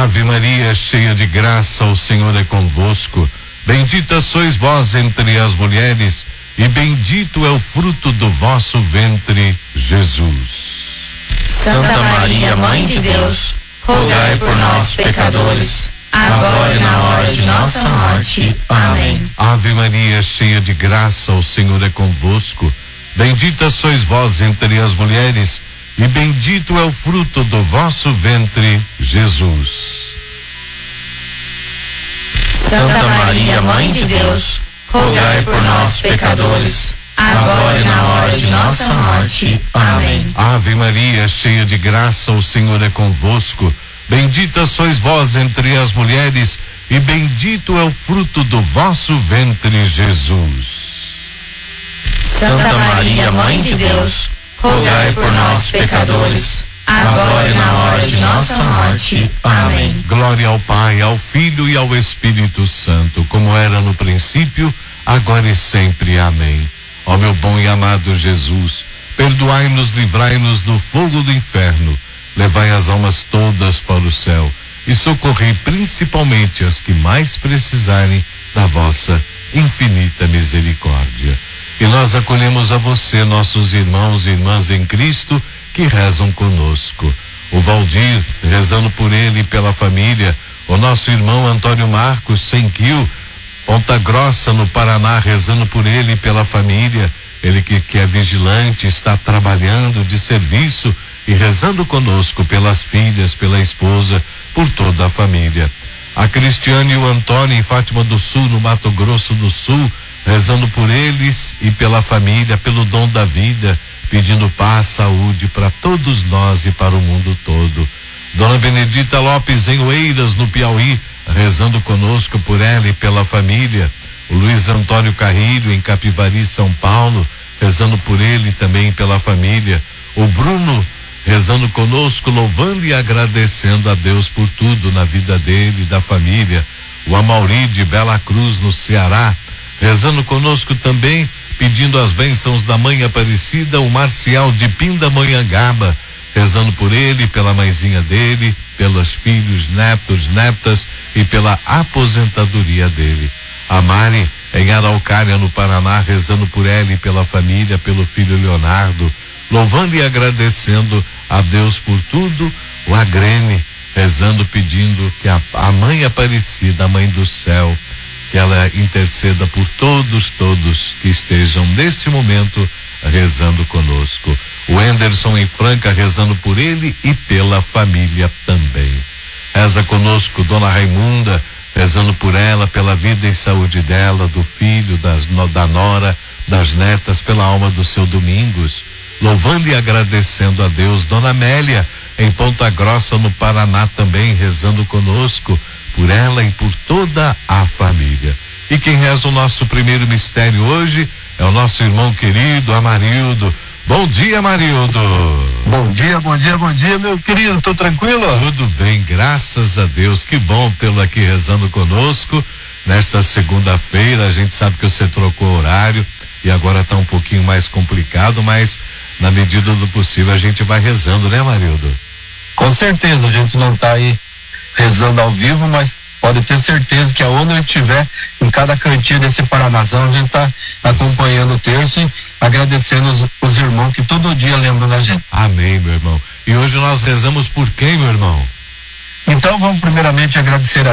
Ave Maria, cheia de graça, o Senhor é convosco. Bendita sois vós entre as mulheres, e bendito é o fruto do vosso ventre, Jesus. Santa Maria, Mãe de Deus, rogai por nós, pecadores, agora e na hora de nossa morte. Amém. Ave Maria, cheia de graça, o Senhor é convosco. Bendita sois vós entre as mulheres, e bendito é o fruto do vosso ventre, Jesus. Santa Maria, Mãe de Deus, rogai por nós, pecadores, agora e na hora de nossa morte. Amém. Ave Maria, cheia de graça, o Senhor é convosco. Bendita sois vós entre as mulheres, e bendito é o fruto do vosso ventre, Jesus. Santa Maria, Mãe de Deus, rogai por nós, pecadores, agora e na hora de nossa morte. Amém. Glória ao Pai, ao Filho e ao Espírito Santo, como era no princípio, agora e sempre. Amém. Ó meu bom e amado Jesus, perdoai-nos, livrai-nos do fogo do inferno, levai as almas todas para o céu e socorrei principalmente as que mais precisarem da vossa infinita misericórdia. E nós acolhemos a você, nossos irmãos e irmãs em Cristo, que rezam conosco. O Valdir, rezando por ele e pela família. O nosso irmão Antônio Marcos, Senquil, Ponta Grossa, no Paraná, rezando por ele e pela família. Ele que é vigilante, está trabalhando de serviço e rezando conosco pelas filhas, pela esposa, por toda a família. A Cristiane e o Antônio, em Fátima do Sul, no Mato Grosso do Sul, rezando por eles e pela família, pelo dom da vida, pedindo paz, saúde para todos nós e para o mundo todo. Dona Benedita Lopes, em Oeiras, no Piauí, rezando conosco por ela e pela família. O Luiz Antônio Carrilho, em Capivari, São Paulo, rezando por ele e também pela família. O Bruno, rezando conosco, louvando e agradecendo a Deus por tudo na vida dele e da família. O Amauri, de Bela Cruz, no Ceará, rezando conosco também, pedindo as bênçãos da Mãe Aparecida. O Marcial, de Pindamonhangaba, rezando por ele, pela mãezinha dele, pelos filhos, netos, netas e pela aposentadoria dele. A Mari, em Araucária, no Paraná, rezando por ela e pela família, pelo filho Leonardo, louvando e agradecendo a Deus por tudo. O Agrene, rezando, pedindo que a Mãe Aparecida, a Mãe do Céu, que ela interceda por todos que estejam nesse momento rezando conosco. O Anderson, em Franca, rezando por ele e pela família também. Reza conosco Dona Raimunda, rezando por ela, pela vida e saúde dela, do filho, da nora, das netas, pela alma do seu Domingos, louvando e agradecendo a Deus. Dona Amélia, em Ponta Grossa, no Paraná, também rezando conosco por ela e por toda a família. E quem reza o nosso primeiro mistério hoje é o nosso irmão querido, Amarildo. Bom dia, Amarildo. Bom dia, meu querido, tô tranquilo? Tudo bem, graças a Deus. Que bom tê-lo aqui rezando conosco nesta segunda-feira. A gente sabe que você trocou horário e agora tá um pouquinho mais complicado, mas na medida do possível a gente vai rezando, né, Amarildo? Com certeza, a gente não tá aí rezando ao vivo, mas pode ter certeza que aonde eu estiver, em cada cantinho desse Paranazão, a gente tá acompanhando o terço e agradecendo os irmãos que todo dia lembram da gente. Amém, meu irmão. E hoje nós rezamos por quem, meu irmão? Então vamos primeiramente agradecer a